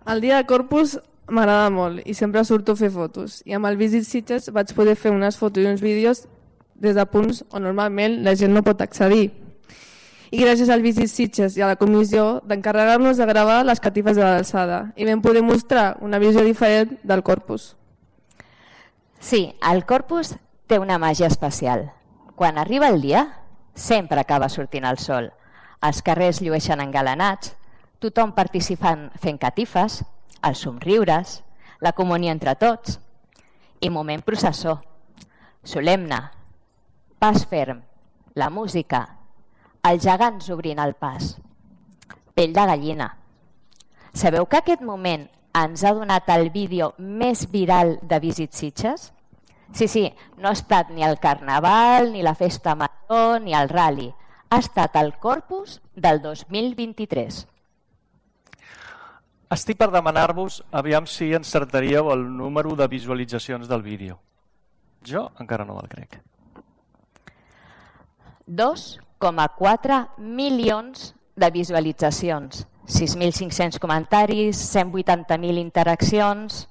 El dia de Corpus m'agrada molt i sempre surto a fer fotos. I amb el Visit Sitges vaig poder fer unes fotos i uns vídeos des de punts on normalment la gent no pot accedir. I gràcies al Visit Sitges i a la comissió d'encarregar-nos de gravar les catifes de l'alçada i vam poder mostrar una visió diferent del Corpus. Sí, el Corpus té una màgia especial. Quan arriba el dia, sempre acaba sortint el sol. Els carrers llueixen engalanats, tothom participant fent catifes, els somriures, la comunió entre tots i moment processó, solemne, pas ferm, la música, els gegants obrint el pas, pell de gallina. Sabeu que aquest moment ens ha donat el vídeo més viral de Visit Sitges? Sí, no ha estat ni el Carnaval, ni la Festa Major, ni el Rally. Ha estat el Corpus del 2023. Estic per demanar-vos aviam si encertaríeu el número de visualitzacions del vídeo. Jo encara no me'l crec. 2,4 milions de visualitzacions, 6.500 comentaris, 180.000 interaccions.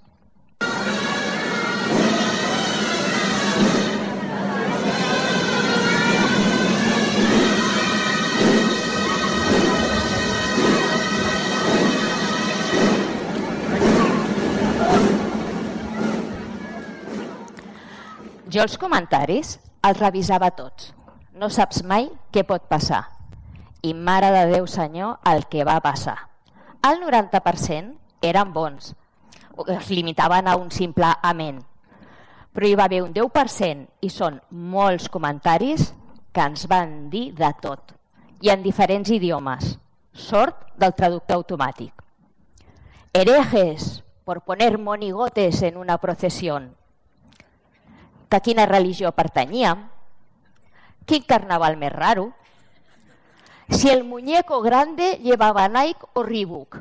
Jo els comentaris els revisava tots. No saps mai què pot passar. I mare de Déu, senyor, el que va passar. El 90% eren bons. Es limitaven a un simple amén. Però hi va haver un 10% i són molts comentaris que ens van dir de tot. I en diferents idiomes. Sort del traductor automàtic. Herejes por poner monigotes en una procesión. Que a quina religió pertanyíem, quin carnaval més raro, si el muñeco grande llevava Nike o Reebok.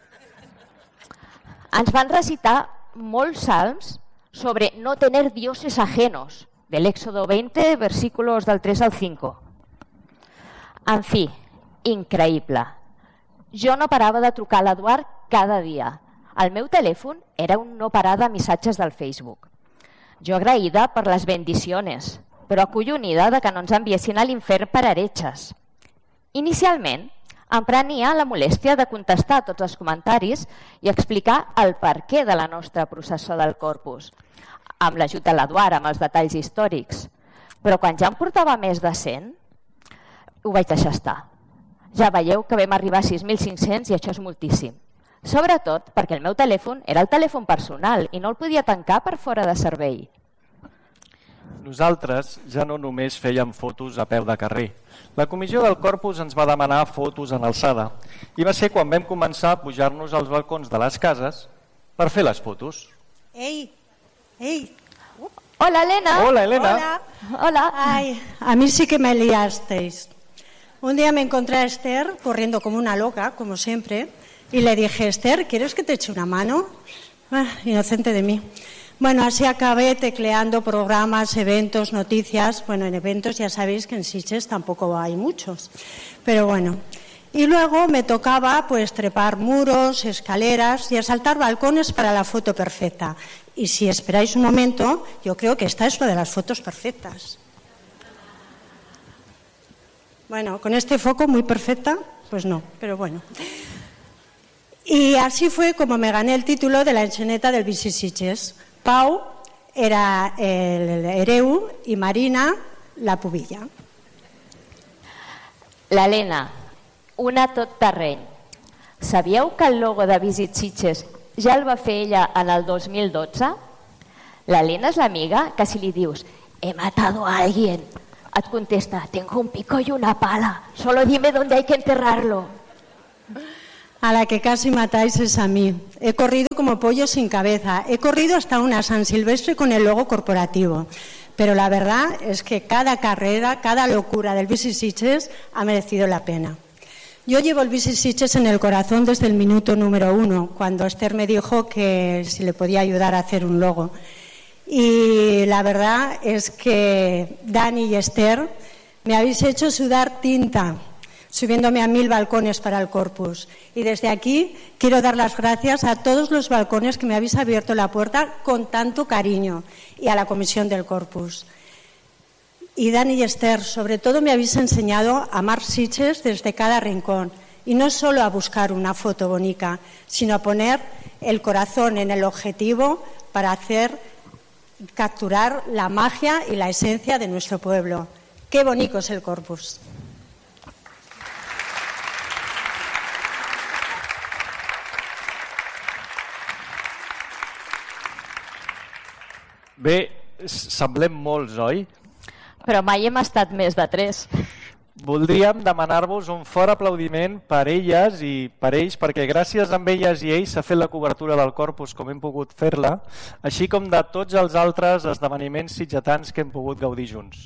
Ens van recitar molts salms sobre no tener dioses ajenos, del Éxodo 20, versículos del 3 al 5. En fi, increïble. Jo no parava de trucar a l'Eduard cada dia. El meu telèfon era un no parar de missatges del Facebook. Jo agraïda per les bendiciones, però acollonida de que no ens enviessin a l'infern per heretges. Inicialment, em prenia la molèstia de contestar tots els comentaris i explicar el perquè de la nostra processó del Corpus, amb l'ajut de l'Eduard, amb els detalls històrics. Però quan ja em portava més de 100, ho vaig deixar estar. Ja veieu que vam arribar a 6.500 i això és moltíssim. Sobretot perquè el meu telèfon era el telèfon personal i no el podia tancar per fora de servei. Nosaltres ja no només fèiem fotos a peu de carrer. La comissió del Corpus ens va demanar fotos en alçada i va ser quan vam començar a pujar-nos als balcons de les cases per fer les fotos. Ei! Hola, Elena. Hola, Elena. Hola. Ay, a mí sí que me liasteis. Un día me encontré a Esther corriendo como una loca, como siempre, y le dije, Esther, ¿quieres que te eche una mano? Inocente de mí. Bueno, así acabé tecleando programas, eventos, noticias. Bueno, en eventos ya sabéis que en Sitges tampoco hay muchos. Pero bueno. Y luego me tocaba pues trepar muros, escaleras y asaltar balcones para la foto perfecta. Y si esperáis un momento, yo creo que esta es una de las fotos perfectas. Bueno, con este foco muy perfecta, pues no, pero bueno. Y así fue como me gané el título de la enxaneta del Visit Sitges. Pau era el hereu i Marina la pubilla. L'Helena, una tot terreny. Sabíeu que el logo de Visit Sitges ja el va fer ella en el 2012? L'Helena és l'amiga que si li dius «He matado a alguien», et contesta «Tengo un pico y una pala, solo dime dónde hay que enterrarlo». A la que casi matáis es a mí. He corrido como pollo sin cabeza. He corrido hasta una San Silvestre con el logo corporativo. Pero la verdad es que cada carrera, cada locura del Visit Sitges ha merecido la pena. Yo llevo el Visit Sitges en el corazón desde el minuto número 1, cuando Esther me dijo que si le podía ayudar a hacer un logo. Y la verdad es que Dani y Esther me habéis hecho sudar tinta. subiéndome a 1000 balcones para el Corpus. Y desde aquí quiero dar las gracias a todos los balcones que me habéis abierto la puerta con tanto cariño y a la Comisión del Corpus. Y Dani y Esther, sobre todo me habéis enseñado a amar Sitges desde cada rincón y no solo a buscar una foto bonita, sino a poner el corazón en el objetivo para capturar la magia y la esencia de nuestro pueblo. Qué bonito es el Corpus. Bé, semblem molts, oi? Però mai hem estat més de 3. Voldríem demanar-vos un fort aplaudiment per elles i per ells, perquè gràcies a elles i ells s'ha fet la cobertura del Corpus com hem pogut fer-la, així com de tots els altres esdeveniments sitgetans que hem pogut gaudir junts.